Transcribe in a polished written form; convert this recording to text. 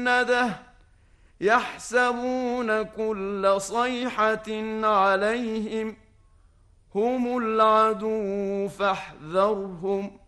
مسندة يحسبون كل صيحة عليهم هم العدو فاحذرهم